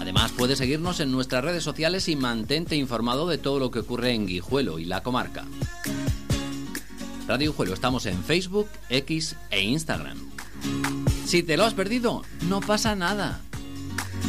Además, puedes seguirnos en nuestras redes sociales y mantente informado de todo lo que ocurre en Guijuelo y la comarca. Radio Guijuelo, estamos en Facebook, X e Instagram. Si te lo has perdido, no pasa nada.